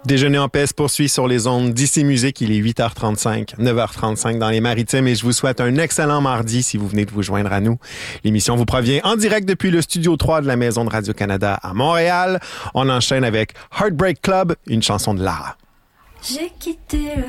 Déjeuner en paix se poursuit sur les ondes d'Ici Musique. Il est 8h35, 9h35 dans les Maritimes et je vous souhaite un excellent mardi si vous venez de vous joindre à nous. L'émission vous provient en direct depuis le studio 3 de la Maison de Radio-Canada à Montréal. On enchaîne avec Heartbreak Club, une chanson de Lara. J'ai quitté le